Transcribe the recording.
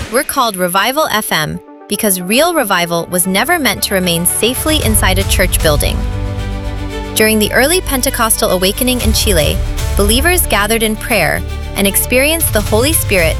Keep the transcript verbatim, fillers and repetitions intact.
We're called Revival F M because real revival was never meant to remain safely inside a church building. During the early Pentecostal awakening in Chile, believers gathered in prayer and experienced the Holy Spirit